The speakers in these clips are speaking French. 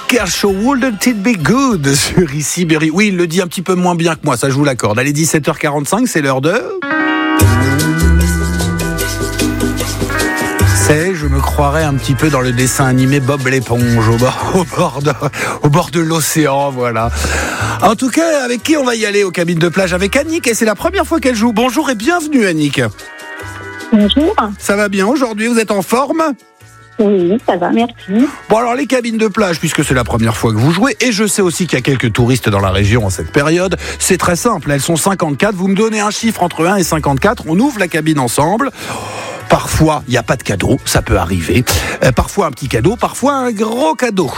Kershaw, wouldn't it be good sur Ici Berry. Oui, il le dit un petit peu moins bien que moi, ça je vous l'accorde. Allez, 17h45, c'est l'heure de... Je me croirais un petit peu dans le dessin animé Bob l'éponge au bord de l'océan, voilà. En tout cas, avec qui on va y aller aux cabines de plage? Avec Annick, et c'est la première fois qu'elle joue. Bonjour et bienvenue Annick. Bonjour. Ça va bien aujourd'hui, vous êtes en forme? Oui, ça va, merci. Bon alors les cabines de plage, puisque c'est la première fois que vous jouez, et je sais aussi qu'il y a quelques touristes dans la région en cette période, c'est très simple, elles sont 54, vous me donnez un chiffre entre 1 et 54, on ouvre la cabine ensemble. Parfois, il n'y a pas de cadeau, ça peut arriver. Parfois un petit cadeau, parfois un gros cadeau.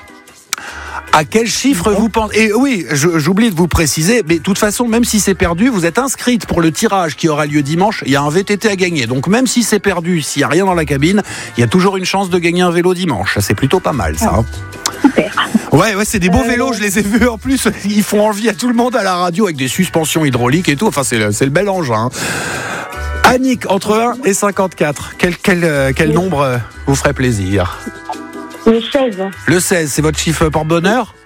À quel chiffre vous pensez? Et oui, j'oublie de vous préciser, mais de toute façon, même si c'est perdu, vous êtes inscrite pour le tirage qui aura lieu dimanche. Il y a un VTT à gagner. Donc même si c'est perdu, s'il n'y a rien dans la cabine, il y a toujours une chance de gagner un vélo dimanche. C'est plutôt pas mal, ça. Hein. Super. Ouais, c'est des beaux vélos, je les ai vus en plus. Ils font envie à tout le monde à la radio avec des suspensions hydrauliques et tout. Enfin, c'est le bel engin. Hein. Annick, entre 1 et 54, quel nombre vous ferait plaisir? Le 16. Le 16, c'est votre chiffre porte-bonheur?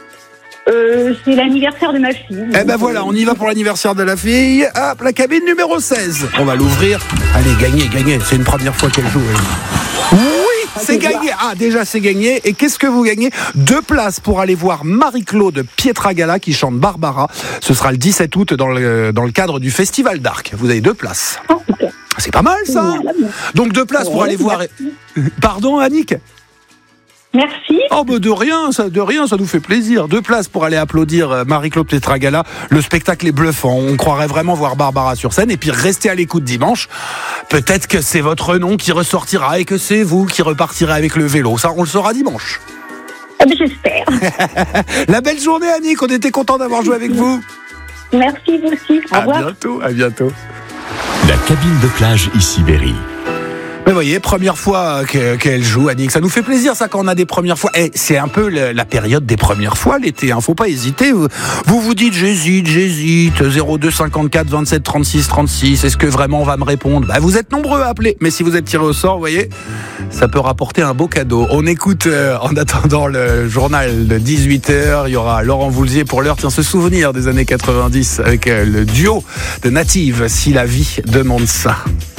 C'est l'anniversaire de ma fille. Eh ben voilà, on y va pour l'anniversaire de la fille. Hop, la cabine numéro 16. On va l'ouvrir. Allez, gagnez. C'est une première fois qu'elle joue. Oui, c'est gagné. Ah, déjà, c'est gagné. Et qu'est-ce que vous gagnez? 2 places pour aller voir Marie-Claude Pietragala qui chante Barbara. Ce sera le 17 août dans le cadre du Festival d'Arc. Vous avez 2 places. Oh, super. C'est pas mal, ça. Donc 2 places pour aller voir... Pardon, Annick? Merci. Oh bah de rien, ça nous fait plaisir. 2 places pour aller applaudir Marie-Claude Pietragala. Le spectacle est bluffant. On croirait vraiment voir Barbara sur scène. Et puis restez à l'écoute dimanche. Peut-être que c'est votre nom qui ressortira et que c'est vous qui repartirez avec le vélo. Ça, on le saura dimanche. J'espère. La belle journée, Annick. On était content d'avoir joué avec vous. Merci, vous aussi. Au revoir. À bientôt. La cabine de plage Ici Berry. Mais vous voyez, première fois qu'elle joue, Annick. Ça nous fait plaisir, ça, quand on a des premières fois. C'est un peu la période des premières fois, l'été. Hein. Faut pas hésiter. Vous dites, j'hésite. 02 54 27 36 36. Est-ce que vraiment on va me répondre? Vous êtes nombreux à appeler. Mais si vous êtes tiré au sort, vous voyez, ça peut rapporter un beau cadeau. On écoute, en attendant le journal de 18h, il y aura Laurent Voulzier pour l'heure. Tiens, se souvenir des années 90 avec le duo de Native, Si la vie demande ça.